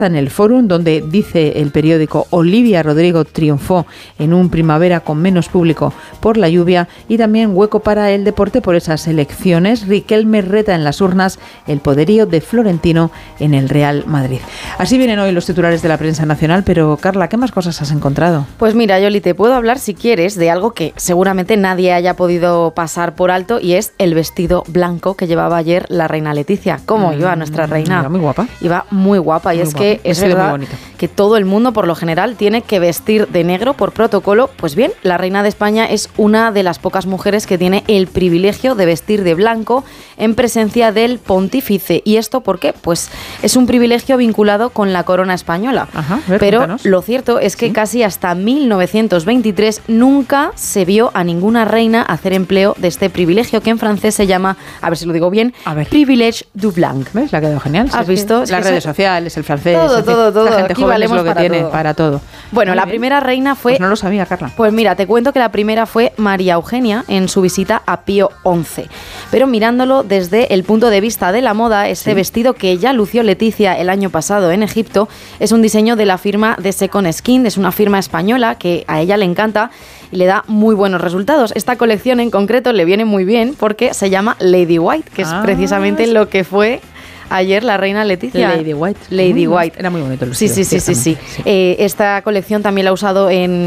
en el Fórum, donde dice el periódico Olivia Rodrigo triunfó en un primavera con menos público por la lluvia, y también hueco para el deporte por esas elecciones. Riquelme reta en las urnas el poderío de Florentino en el Real Madrid. Así vienen hoy los titulares de la prensa nacional, pero Carla, ¿qué más cosas has encontrado? Pues mira, Yoli, te puedo hablar, si quieres, de algo que seguramente nadie haya podido pasar por alto, y es el vestido blanco que llevaba ayer la reina Leticia. ¿Cómo iba nuestra reina? Iba muy guapa. Iba muy guapa, y es que es verdad que todo el mundo, por lo general, tiene que vestir de negro por protocolo. Pues bien, la reina de España es una de las pocas mujeres que tiene el privilegio de vestir de blanco en presencia del pontífice. ¿Y esto por qué? Pues es un privilegio vinculado con la corona española. Ajá, pero cuéntanos. Lo cierto es que casi hasta 1923 nunca se vio a ninguna reina hacer empleo de este privilegio, que en francés se llama, a ver si lo digo bien, privilège du blanc. ¿Ves? Le ha quedado genial. ¿Has visto? Las redes sociales, el francés, todo. La gente Aquí joven es valemos lo que para tiene todo. para todo. Bueno, Muy la bien. primera reina fue... Pues no lo sabía, Carla. Pues mira, te cuento que la primera fue María Eugenia en su visita a Pío XI. Pero mirándolo desde el punto de vista de la moda, este vestido que ya lució Leticia el año pasado en Egipto es un diseño de la firma de Second Skin. Es una firma española que a ella le encanta y le da muy buenos resultados. Esta colección en concreto le viene muy bien porque se llama Lady White, que es precisamente lo que fue ayer la reina Leticia. Lady White. Lady White. Era muy bonito el Sí. vestido. Esta colección también la ha usado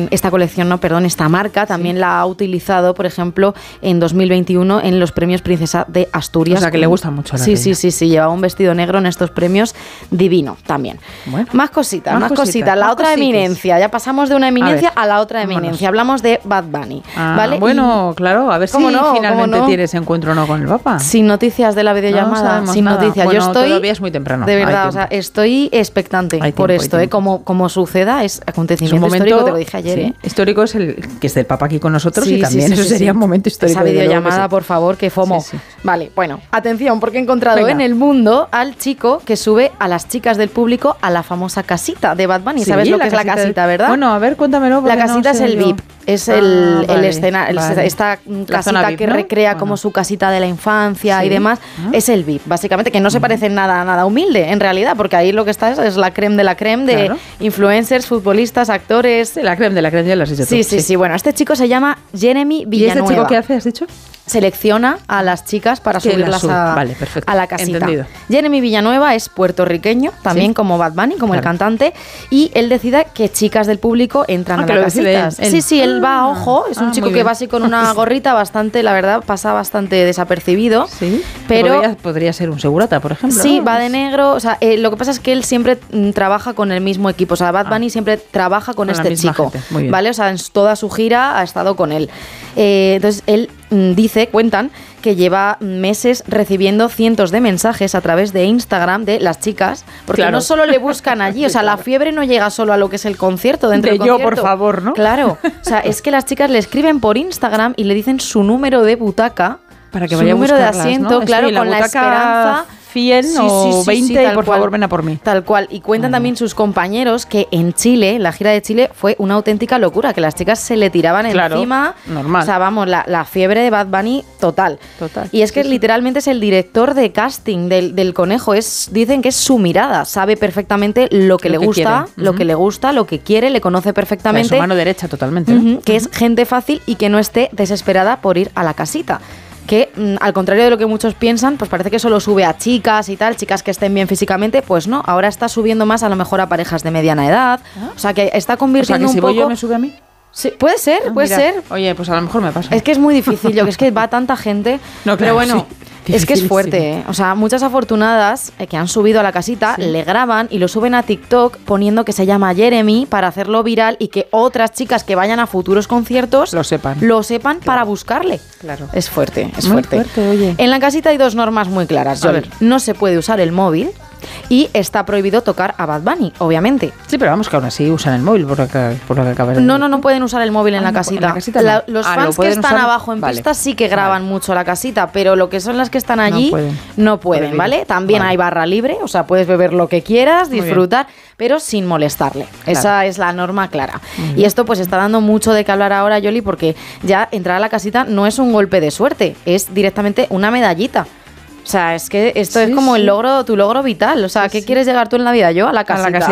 esta marca también la ha utilizado, por ejemplo, en 2021 en los premios Princesa de Asturias. O sea, que le gusta mucho a la Sí, reina. sí. Llevaba un vestido negro en estos premios divino también. Bueno. Más cositas. La otra eminencia. Ya pasamos de una eminencia a la otra eminencia. Hablamos de Bad Bunny. ¿Vale? Bueno, claro, a ver si finalmente tienes encuentro o no con el Papa. Sin noticias de la videollamada, sin noticias. Bueno, Yo estoy, todavía es muy temprano. de verdad, o sea, estoy expectante por esto, como suceda, es acontecimiento histórico, te lo dije ayer. Histórico es el que esté el Papa aquí con nosotros, Sí, y también sí, eso sería un momento histórico. Esa videollamada, sí. por favor, que FOMO. Sí. Vale, bueno, atención, porque he encontrado Venga. en el mundo al chico que sube a las chicas del público a la famosa casita de Bad Bunny. Sí, ¿Sabes lo que es la casita, verdad? Bueno, a ver, cuéntamelo. La casita es el VIP, es el vale, escenario, vale. esta La zona casita VIP, que ¿no? recrea Bueno. como su casita de la infancia Sí. y demás, es el VIP, básicamente, que no se parece en nada humilde, en realidad, porque ahí lo que está es la creme de la creme de Claro. influencers, futbolistas, actores. Sí, la creme de la creme, ya lo has dicho tú. Sí. Bueno, este chico se llama Jeremy ¿Y Villanueva. este chico qué hace, has dicho? Selecciona a las chicas para Que las subirlas sube. Vale, perfecto. a la casita. Entendido. Jeremy Villanueva es puertorriqueño, también Sí. como Bad Bunny, como el Claro. cantante, y él decide que chicas del público entran a que la lo decide casita. él. Sí, él va a ojo, es un chico muy que bien. va así con una gorrita bastante, la verdad, pasa bastante desapercibido. Sí, pero podría ser un segurata, por ejemplo. sí, ¿no? va de negro. O sea, lo que pasa es que él siempre trabaja con el mismo equipo. O sea, Bad Bunny siempre trabaja con la este misma chico. gente. Muy bien. ¿Vale? O sea, en toda su gira ha estado con él. Entonces, él cuentan que lleva meses recibiendo cientos de mensajes a través de Instagram de las chicas, porque Claro. no solo le buscan allí, o sea, la fiebre no llega solo a lo que es el concierto, dentro De del yo, concierto. por favor, ¿no? Claro, o sea, es que las chicas le escriben por Instagram y le dicen su número de butaca, Para que su vaya a número de buscarlas, asiento, ¿no? claro, Sí, con la butaca esperanza 100 o 20 y tal por cual. favor ven a por mí. Tal cual. Y cuentan también sus compañeros que en Chile, la gira de Chile, fue una auténtica locura, que las chicas se le tiraban Claro, encima. normal. O sea, vamos, la fiebre de Bad Bunny total. Total. Y es que Sí, sí. literalmente es el director de casting del conejo. Dicen que es su mirada. Sabe perfectamente lo que Lo le que gusta, quiere. lo que le gusta, lo que quiere, le conoce Es perfectamente. su mano derecha totalmente. ¿no? Que es gente fácil y que no esté desesperada por ir a la casita. Que al contrario de lo que muchos piensan, pues parece que solo sube a chicas y tal, chicas que estén bien físicamente, pues no, ahora está subiendo más a lo mejor a parejas de mediana edad, o sea que está O sea, convirtiendo que si un voy poco... yo me sube a mí. Sí, puede ser, puede Mira, ser. Oye, pues a lo mejor me pasa. Es que es muy difícil, yo que es que va tanta gente, No, claro, pero bueno, sí. es que es Dificilísimo. fuerte, ¿eh? O sea, muchas afortunadas que han subido a la casita, le graban y lo suben a TikTok poniendo que se llama Jeremy para hacerlo viral y que otras chicas que vayan a futuros conciertos Lo sepan. para buscarle. Claro. Es fuerte, es Muy fuerte. fuerte, oye. En la casita hay dos normas muy claras. A Yoli. ver. No se puede usar el móvil y está prohibido tocar a Bad Bunny, obviamente. Sí, pero vamos que aún así usan el móvil por lo que acabas de No, decir. no pueden usar el móvil en Ah, la no, casita. en la casita no. Los Lo fans que pueden están usar. abajo en Vale. pista sí que graban Vale. mucho la casita, pero lo que son las que están allí No pueden. pueden, ¿vale? También Vale. hay barra libre, o sea, puedes beber lo que quieras, Muy bien. disfrutar, pero sin molestarle. Esa es la norma clara. Muy Y esto pues está dando mucho de qué hablar ahora, Yoli, porque ya entrar a la casita no es un golpe de suerte, es directamente una medallita. O sea, es que esto es como el logro, tu logro vital. O sea, ¿qué quieres llegar tú en la vida? Yo a la casita.